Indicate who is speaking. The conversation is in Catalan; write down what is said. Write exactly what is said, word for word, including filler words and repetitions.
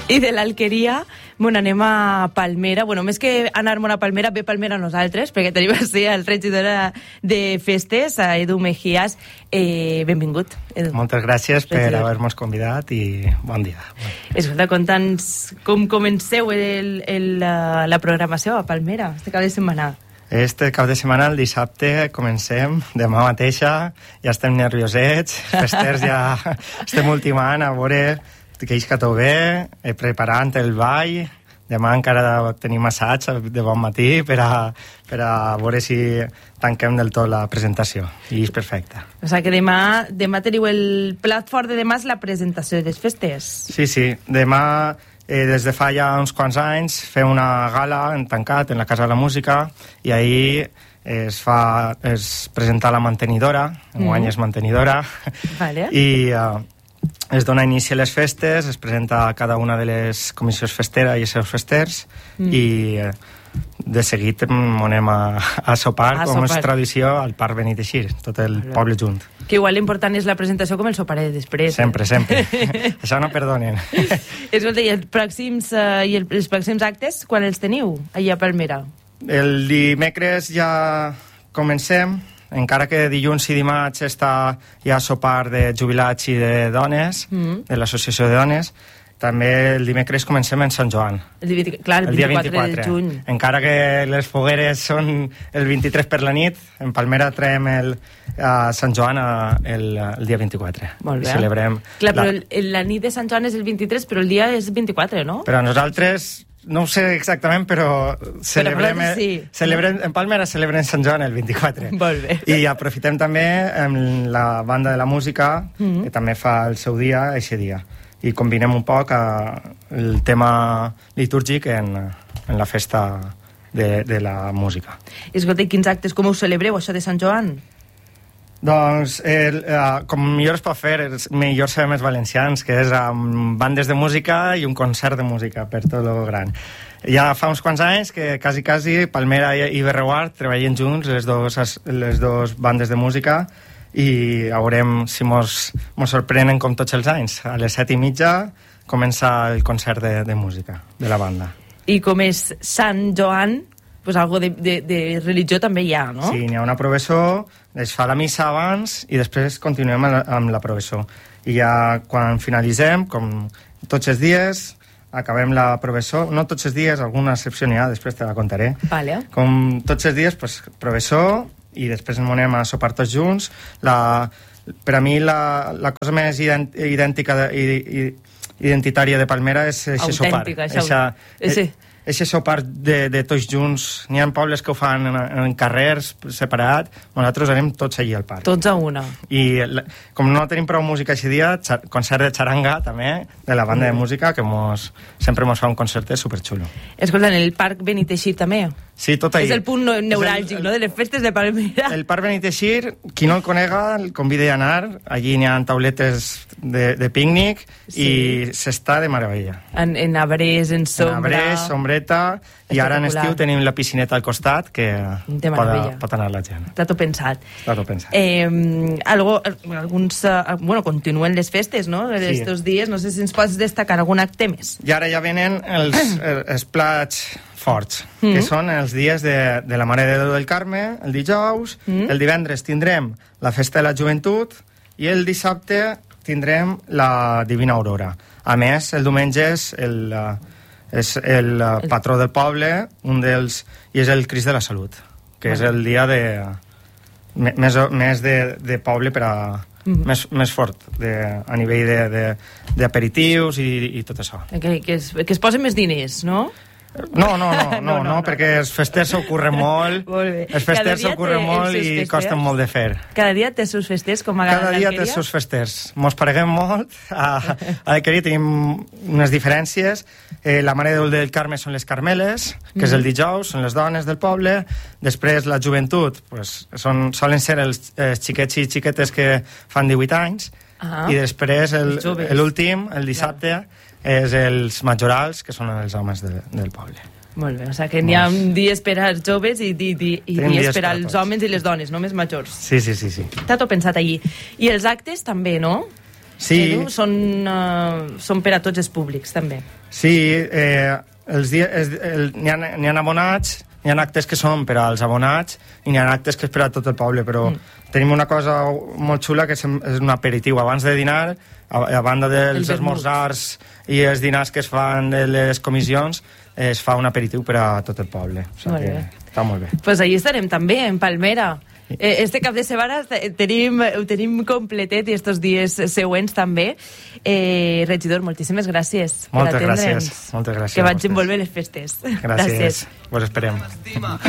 Speaker 1: I de l'Alqueria, bueno, anem a Palmera. Bueno, més que anar-me'n a Palmera, ve Palmera a nosaltres, perquè tenim així el regidor de festes, a Edu Mejías. Eh, benvingut, Edu.
Speaker 2: Moltes gràcies per haver-nos convidat i bon dia.
Speaker 1: Escolta, conta'ns com comenceu el, el, la, la programació a Palmera, este cap de setmana.
Speaker 2: Este cap de setmana, el dissabte, comencem, demà mateixa, ja estem nerviosets, festers ja estem ultimant, a veure que ells que tot bé, preparant el ball, demà encara tenim assaig de bon matí per a, per a veure si tanquem del tot la presentació, i és perfecte.
Speaker 1: O sigui que demà, demà teniu el plat fort de demà és la presentació de les festes.
Speaker 2: Sí, sí, demà... Eh, des de fa ja uns quants anys fem una gala en tancat en la Casa de la Música i ahir es fa es presenta la mantenidora, enguany mm. és mantenidora,
Speaker 1: vale.
Speaker 2: i uh, es dona inici a les festes, es presenta cada una de les comissions festera i els seus festers mm. i uh, de seguit anem a, a sopar, a com sopar. És tradició, al Parc Beniteixir, tot el vale. Poble junt.
Speaker 1: Que igual l'important és la presentació com el soparet després.
Speaker 2: Sempre, eh? sempre. Això no perdonen.
Speaker 1: Escolta, i els pròxims, uh, i el, els pròxims actes, quan els teniu allà a Palmera?
Speaker 2: El dimecres ja comencem, encara que dilluns i dimarts està ja sopar de jubilats i de dones, mm. de l'Associació de Dones. També el dimecres comencem en Sant Joan.
Speaker 1: El, clar, el, el dia vint-i-quatre de juny.
Speaker 2: Encara que les fogueres són el vint-i-tres per la nit, en Palmera traiem el, a Sant Joan a, el, el dia vint-i-quatre.
Speaker 1: Molt bé.
Speaker 2: I celebrem...
Speaker 1: Clar, però la... El, la nit de Sant Joan és el vint-i-tres, però el dia és vint-i-quatre, no?
Speaker 2: Però nosaltres... No ho sé exactament, però celebrem,
Speaker 1: però sí.
Speaker 2: celebrem en Palmera celebrem Sant Joan el vint-i-quatre.
Speaker 1: Molt bé.
Speaker 2: I aprofitem també amb la banda de la música, mm-hmm. que també fa el seu dia, aquest dia. I combinem un poc a, el tema litúrgic en, en la festa de, de la música.
Speaker 1: I escolta, i quins actes, com ho celebreu, això de Sant Joan?
Speaker 2: Doncs, el, uh, com millor es pot fer, els millors sabem els valencians, que és amb bandes de música i un concert de música per tot lo gran. Ja fa uns quants anys que quasi, quasi Palmera i Berreuard treballen junts, les dos, les dos bandes de música, i veurem si mos, mos sorprenen com tots els anys. A les set i mitja comença el concert de, de música de la banda.
Speaker 1: I com és Sant Joan, pues algo de, de, de religió també hi ha, no?
Speaker 2: Sí, n'hi ha una professó, es fa la missa abans i després continuem amb la, amb la professó. I ja quan finalitzem, com tots els dies, acabem la professó, no tots els dies, alguna excepció n'hi ha, després te la contaré.
Speaker 1: Vale.
Speaker 2: Com tots els dies, pues, professó, i després ens anem a sopar tots junts. La, per a mi la, la cosa més ident, idèntica de, i, i, identitària de Palmera és aquest sopar.
Speaker 1: Autèntica, això. Eixa,
Speaker 2: Eixe sopar de, de tots junts. N'hi ha pobles que ho fan en, en carrers separat, nosaltres anem tots allí al parc.
Speaker 1: Tots a una.
Speaker 2: I la, com no tenim prou música aquest dia, xar, concert de xaranga també, de la banda mm. de música, que mos, sempre mos fa un concert superxulo.
Speaker 1: Escolta, en el Parc Beniteixir també?
Speaker 2: Sí, tot allí.
Speaker 1: És el punt neuràlgic, el, el, no?, de les festes de Palmera.
Speaker 2: El Parc Beniteixir, qui no el conega, el convida a anar. Allí n'hi ha tauletes de, de pícnic, sí. I s'està de meravella.
Speaker 1: En, en arbres, en sombra...
Speaker 2: En arbres, sombreta, i ara en estiu tenim la piscineta al costat, que pot, pot anar la gent.
Speaker 1: Està tot pensat.
Speaker 2: Està tot pensat.
Speaker 1: Eh, algo, alguns... Uh, bueno, continuen les festes, no?, estos sí. dies. No sé si ens pots destacar algun acte més.
Speaker 2: I ara ja venen els, els plats forts, mm. que són els dies de, de la Mare de Déu del Carme, el dijous, mm. el divendres tindrem la Festa de la Joventut i el dissabte tindrem la Divina Aurora. A més, el diumenge és el, és el patró del poble, un dels, i és el Crist de la Salut, que bueno. És el dia de, més, més de, de poble per a... Mm. Més, més fort de, a nivell d'aperitius i, i tot això.
Speaker 1: Que, que, es, que es posen més diners, no?
Speaker 2: No, no, no, no, no, no, no, perquè els festers s'ocorren molt, molt els festers s'ocorren molt i festers costen molt de fer.
Speaker 1: Cada dia té els seus festers, com a
Speaker 2: Cada dia té els seus festers. Mos pareguem molt. A, a l'Alqueria tenim unes diferències. Eh, la Mare de Déu del Carme són les Carmeles, que mm. és el dijous, són les dones del poble. Després la joventut, pues, són, solen ser els, els xiquets i xiquetes que fan divuit anys. Ah, i després l'últim, el dissabte, ja. És els majorals, que són els homes de, del poble.
Speaker 1: Molt bé, o sigui que n'hi ha dies per als joves i, i, i, i dies, dies per als homes i les dones, només majors.
Speaker 2: Sí, sí, sí, sí.
Speaker 1: Està tot pensat allí. I els actes també, no?
Speaker 2: Sí.
Speaker 1: Edu, són, uh, són per a tots els públics, també.
Speaker 2: Sí, eh, els dies, el, n'hi ha, n'hi ha abonats, n'hi ha actes que són per als abonats i n'hi ha actes que és per a tot el poble, però mm. tenim una cosa molt xula que és, és un aperitiu. Abans de dinar, a, a banda dels esmorzars i els dinars que es fan de les comissions, es fa un aperitiu per a tot el poble. O sigui
Speaker 1: molt
Speaker 2: que
Speaker 1: bé.
Speaker 2: Està molt bé.
Speaker 1: Pues allí estarem també, en Palmera. Eh, este cap de setmana tenim, ho tenim completet i estos dies següents també. Eh, regidor, moltíssimes gràcies
Speaker 2: Moltes
Speaker 1: per atendre'ns.
Speaker 2: gràcies. Moltes gràcies.
Speaker 1: Que vagin molt bé les festes.
Speaker 2: Gràcies. gràcies. Vos esperem.